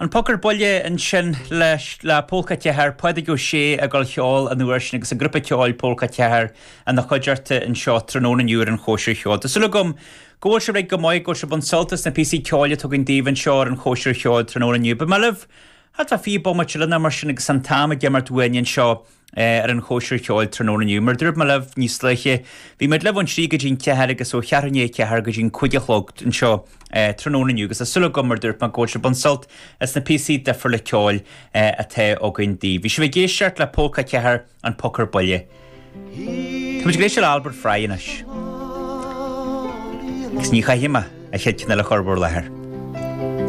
An poker bolle an sin leis le pólca teair poide go sé a gáil cheáil an nuair agus a grúpa teáil pólca teair an na chuideirte an seo tróna nuair an chóisiir cheáil. Tásúla gom ggóil se réig go maiid go se bon soltas na PC teáile tugann daobhann seo an chóisiir cheáil tróna nuair. Ba malibh hat fa fi bomma lena mar sin agus an táma gemart duain seo ar an chóisiir cheáil tróna nuair. Mar dúirt malibh níos leiche bhí mid leh an trí go dín ceair agus ó chearné ceair go dín cuideachlogt an seo tróna nuair agus a sula gomar dúirt man ggóil se bon solt as na PC de le ceáil a the ógainn dí. Bhí se bh géisiart le pólca ceair an poker bolle. Tá muid grééis se Albert Fryanis. Gus ní chaithime a chéit na le chorbór lethir.